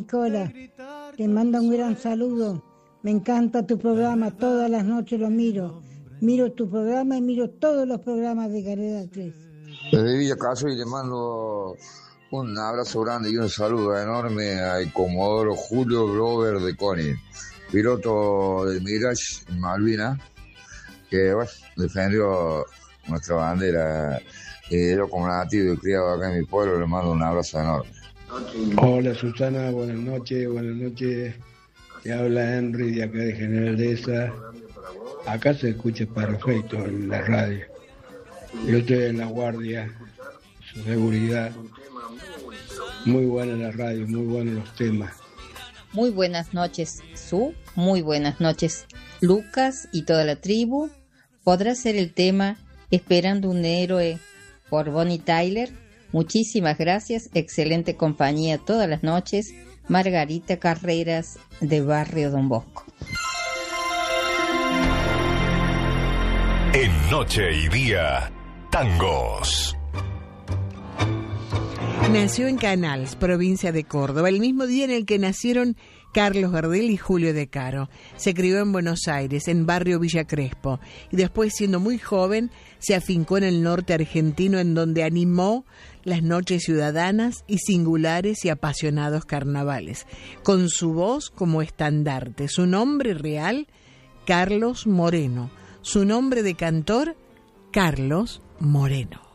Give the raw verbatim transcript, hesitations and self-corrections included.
Nicola, te manda un gran saludo. Me encanta tu programa, todas las noches lo miro. Miro tu programa y miro todos los programas de Canal tres. Desde Villa Casoy le mando un abrazo grande y un saludo enorme al Comodoro Julio Grover de Coni, piloto del Mirage en Malvinas, que bueno, defendió nuestra bandera. Eh, yo como nativo y criado acá en mi pueblo le mando un abrazo enorme. Hola Susana, buenas noches, buenas noches. Te habla Henry de acá de General Dehesa. Acá se escucha perfecto en la radio. Yo estoy en la guardia, su seguridad. Muy buena la radio, muy buenos los temas. Muy buenas noches, Su. Muy buenas noches, Lucas y toda la tribu. ¿Podrá ser el tema Esperando un héroe por Bonnie Tyler? Muchísimas gracias, excelente compañía todas las noches. Margarita Carreras de Barrio Don Bosco. En Noche y Día, tangos. Nació en Canals, provincia de Córdoba, el mismo día en el que nacieron Carlos Gardel y Julio De Caro. Se crió en Buenos Aires, en barrio Villa Crespo, y después, siendo muy joven, se afincó en el norte argentino, en donde animó las noches ciudadanas y singulares y apasionados carnavales, con su voz como estandarte. Su nombre real, Carlos Moreno. Su nombre de cantor, Carlos Moreno.